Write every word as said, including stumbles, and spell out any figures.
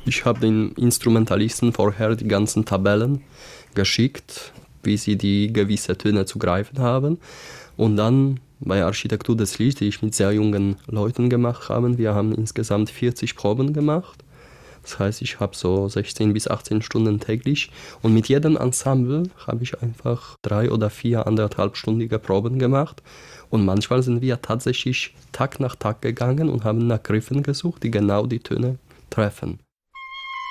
Ich habe den Instrumentalisten vorher die ganzen Tabellen geschickt, wie sie die gewisse Töne zu greifen haben. Und dann bei Architektur des Lichts, die ich mit sehr jungen Leuten gemacht habe, wir haben insgesamt vierzig Proben gemacht. Das heißt, ich habe so sechzehn bis achtzehn Stunden täglich und mit jedem Ensemble habe ich einfach drei oder vier anderthalbstündige Proben gemacht. Und manchmal sind wir tatsächlich Tag nach Tag gegangen und haben nach Griffen gesucht, die genau die Töne treffen.